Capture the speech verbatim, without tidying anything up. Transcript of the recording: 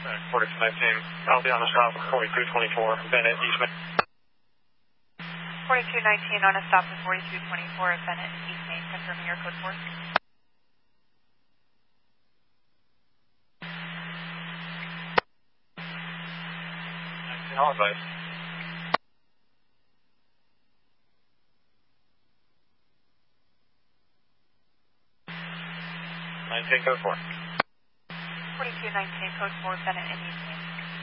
forty-two nineteen, I'll be on the stop at forty-two twenty-four, Bennett, East Main. forty-two nineteen on a stop at forty-two twenty-four, Bennett, East Main, confirming your code four. nineteen, all advice. nineteen, code four. forty-two nineteen, code four, Bennett, East Main.